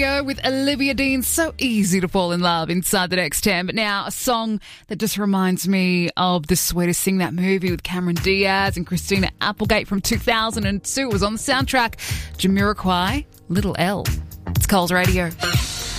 Go with Olivia Dean. So easy to fall in love inside the next 10. But now a song that just reminds me of The Sweetest Thing, that movie with Cameron Diaz and Christina Applegate from 2002. It was on the soundtrack. Jamiroquai, Little L. It's Coles Radio.